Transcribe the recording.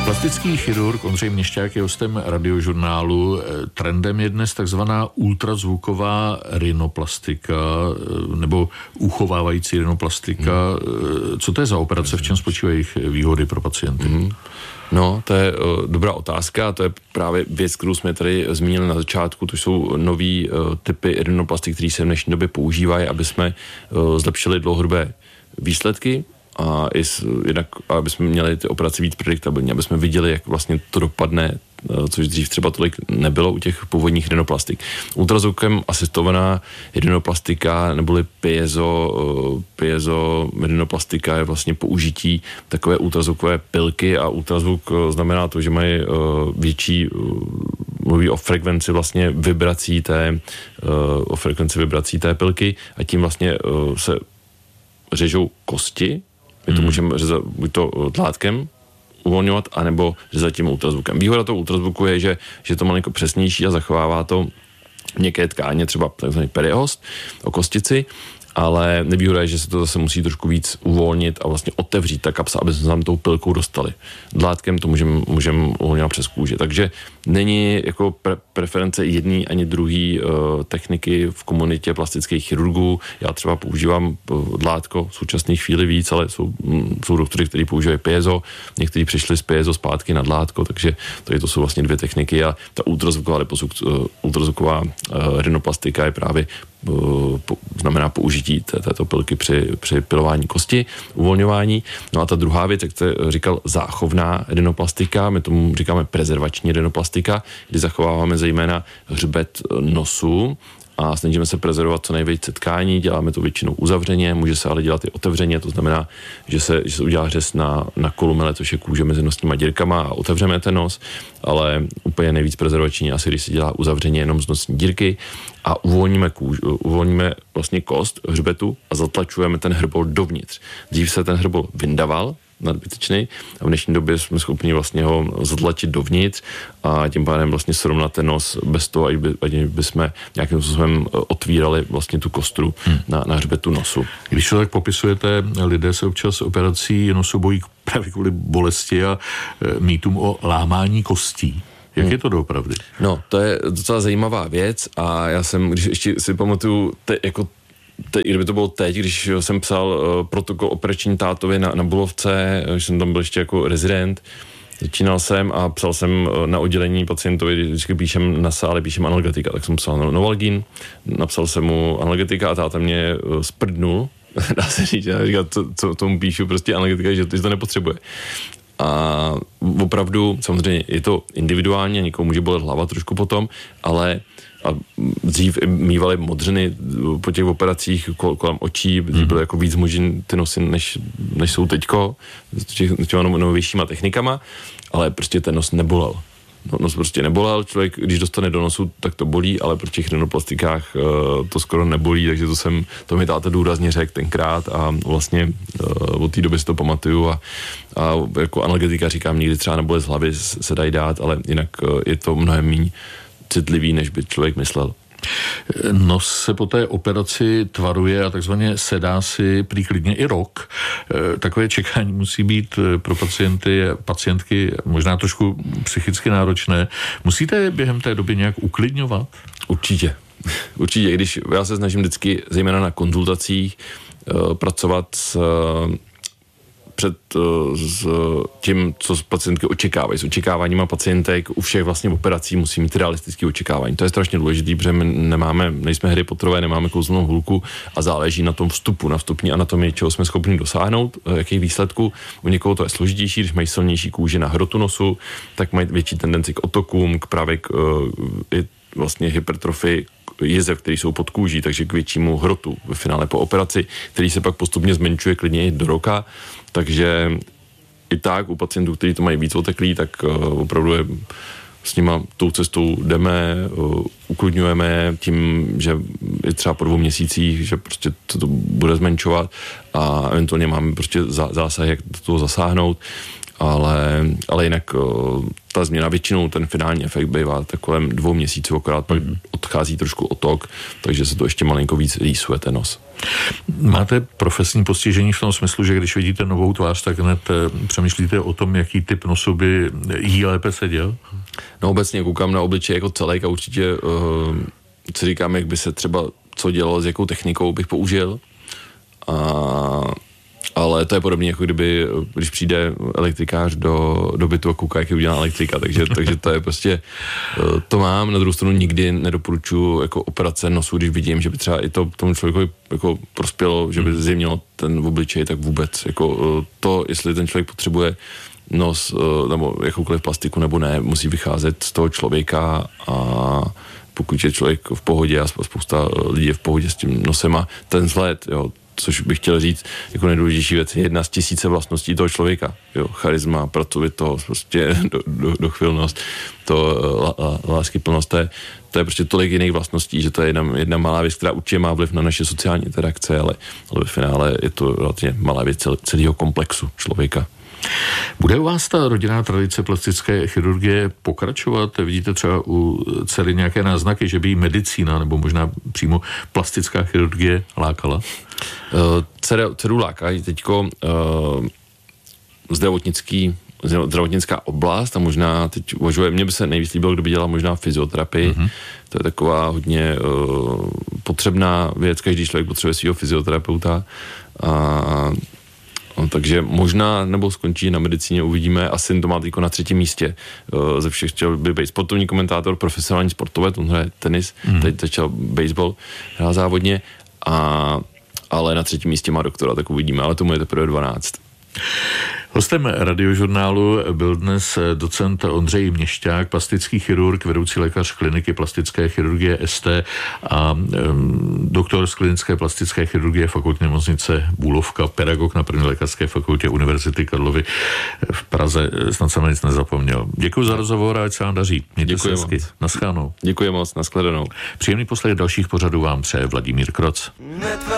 Plastický chirurg Ondřej Měšťák je hostem Radiožurnálu. Trendem je dnes takzvaná ultrazvuková rhinoplastika nebo uchovávající rhinoplastika. Co to je za operace, v čem spočívají jejich výhody pro pacienty? No, to je dobrá otázka a to je právě věc, kterou jsme tady zmínili na začátku. To jsou nový typy rhinoplastik, které se v dnešní době používají, aby jsme zlepšili dlouhodobé výsledky a jednak, aby jsme měli ty operace víc prediktabilní, aby jsme viděli, jak vlastně to dopadne, což dřív třeba tolik nebylo u těch původních rhinoplastik. Ultrazvukem asistovaná rhinoplastika neboli piezo rhinoplastika je vlastně použití takové ultrazvukové pilky a ultrazvuk znamená to, že mají mluví o frekvenci vlastně vibrací té pilky a tím vlastně se řežou kosti. My to můžeme řezat buď to tlátkem uvolňovat, anebo řezat tím ultrazvukem. Výhoda toho ultrazvuku je, že je to malinko přesnější a zachovává to měkké tkáně, třeba takzvaný periost o kostici, ale nevýhoda je, že se to zase musí trošku víc uvolnit a vlastně otevřít ta kapsa, aby jsme tam tou pilkou dostali. Dlátkem to můžeme uvolňovat přes kůži. Takže není jako preference jedný ani druhý techniky v komunitě plastických chirurgů. Já třeba používám dlátko v současné chvíli víc, ale jsou doktory, kteří používají piezo, někteří přišli z piezo zpátky na dlátko, takže to jsou vlastně dvě techniky a ta ultrazvuková rhinoplastika je právě znamená použití této pilky při pilování kosti, uvolňování. No a ta druhá věc, jak jste říkal, záchovná rhinoplastika, my tomu říkáme prezervační rhinoplastika, kdy zachováváme zejména hřbet nosu a snažíme se prezervovat co nejvíce tkání, děláme to většinou uzavřeně, může se ale dělat i otevřeně, to znamená, že se udělá řez na kolumele, což je kůže mezi nosníma dírkama a otevřeme ten nos, ale úplně nejvíc prezervační asi, když se dělá uzavřeně jenom z nosní dírky a uvolníme vlastně kost hřbetu a zatlačujeme ten hrbol dovnitř. Dřív se ten hrbol vyndaval, nadbytečný a v dnešní době jsme schopni vlastně ho zatlačit dovnitř a tím pádem vlastně srovnat ten nos bez toho, ať bychom nějakým způsobem otvírali vlastně tu kostru na hřbetu nosu. Když člověk popisujete, lidé se občas operací nosu bojí právě kvůli bolesti a mýtům o lámání kostí. Jak je to doopravdy? No, to je docela zajímavá věc a já jsem, když ještě si pamatuju, kdyby to bylo teď, když jsem psal protokol operační tátovi na Bulovce, když jsem tam byl ještě jako rezident, začínal jsem a psal jsem na oddělení pacientovi, vždycky píšem na sále, píšem analgetika, tak jsem psal Novalgin, napsal jsem mu analgetika a táta mě sprdnul, dá se říct, já říkal, co tomu píšu, prostě analgetika, že to nepotřebuje. A opravdu, samozřejmě je to individuálně, někomu může bolet hlava trošku potom, ale a dřív mývali modřiny po těch operacích kolem očí, byly jako víc možný ty nosy, než jsou teďko, těma novějšíma technikama, ale prostě ten nos nebolel. Nos prostě nebolel, člověk, když dostane do nosu, tak to bolí, ale pro těch rhinoplastikách to skoro nebolí, takže to mi táta důrazně řekl tenkrát a vlastně od té doby si to pamatuju a jako analgetika říkám, nikdy třeba nebolest z hlavy se dají dát, ale jinak je to mnohem méně citlivý, než by člověk myslel. Nos se po té operaci tvaruje a takzvaně sedá si prý klidně i rok. Takové čekání musí být pro pacientky možná trošku psychicky náročné. Musíte během té doby nějak uklidňovat? Určitě, když já se snažím vždycky, zejména na konzultacích, pracovat před tím, co pacientky očekávají. S očekáváníma pacientek u všech vlastně operací musí mít realistické očekávání. To je strašně důležité, protože my nejsme Harry Potterové, nemáme kouzelnou hůlku a záleží na tom vstupu, na vstupní anatomii, čeho jsme schopni dosáhnout, jakých výsledků. U někoho to je složitější, když mají silnější kůži na hrotu nosu, tak mají větší tendenci k otokům, i vlastně hypertrofii jezev, který jsou pod kůží, takže k většímu hrotu ve finále po operaci, který se pak postupně zmenšuje klidně i do roka, takže i tak u pacientů, kteří to mají víc oteklý, tak opravdu s nima tou cestou jdeme, uklidňujeme tím, že je třeba po 2 měsících, že prostě to bude zmenšovat a eventuálně máme prostě zásahy, jak do toho zasáhnout. ale jinak ta změna většinou, ten finální efekt bývá tak kolem 2 měsíců, akorát pak odchází trošku otok, takže se to ještě malinko víc rýsuje ten nos. Máte profesní postižení v tom smyslu, že když vidíte novou tvář, tak hned přemýšlíte o tom, jaký typ nosu by jí lépe seděl? No obecně koukám na obličej jako celek a určitě si říkám, jak by se třeba co dělalo, s jakou technikou bych použil. Ale to je podobně, jako když přijde elektrikář do bytu a kouká, jak je udělá elektrika, takže to je prostě, to mám, na druhou stranu nikdy nedoporučuji jako operace nosu, když vidím, že by třeba i to tomu člověku jako prospělo, že by zjemnilo ten obličej, tak vůbec, jako to, jestli ten člověk potřebuje nos nebo jakoukoliv plastiku nebo ne, musí vycházet z toho člověka a pokud je člověk v pohodě a spousta lidí je v pohodě s tím nosem a ten vzhled, jo, což bych chtěl říct, jako nejdůležitější věc, je jedna z 1000 vlastností toho člověka. Jo, charisma, pracovitost, prostě dochvilnost, láskyplnost, to je prostě tolik jiných vlastností, že to je jedna malá věc, která určitě má vliv na naše sociální interakce, ale ve finále je to relativně malá věc celého komplexu člověka. Bude u vás ta rodinná tradice plastické chirurgie pokračovat? Vidíte třeba u dcery nějaké náznaky, že by jí medicína nebo možná přímo plastická chirurgie lákala? Dceru lákají teďko zdravotnická oblast a možná teď uvažuje, mně by se nejvíc líbilo, kdo by dělal možná fyzioterapii. To je taková hodně potřebná věc, každý člověk potřebuje svého fyzioterapeuta takže možná, nebo skončí na medicíně, uvidíme. A syn to má na 3. místě. Ze všech chtěl by být sportovní komentátor, profesionální sportovec, on hraje tenis, teď začal baseball, hrál závodně, ale na 3. místě má doktora, tak uvidíme, ale tomu je teprve 12. Hostem Radiožurnálu byl dnes docent Ondřej Měšťák, plastický chirurg, vedoucí lékař kliniky plastické chirurgie ST a doktor z klinické plastické chirurgie Fakultní nemocnice Bulovka, pedagog na první lékařské fakultě Univerzity Karlovy v Praze. Snad jsem nic nezapomněl. Děkuji za rozhovor a ať se vám daří. Mějte se hezky. Naschledanou. Děkuji moc, nashledanou. Příjemný poslech dalších pořadů vám přeje Vladimír Kroc.